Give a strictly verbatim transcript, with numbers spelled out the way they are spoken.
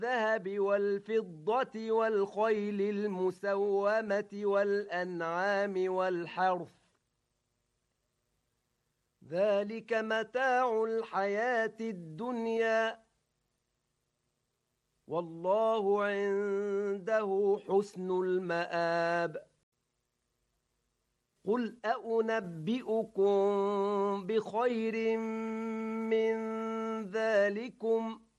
الذهب والفضة والخيل المسومة والأنعام والحرث ذلك متاع الحياة الدنيا والله عنده حسن المآب قل أنبئكم بخير من ذلكم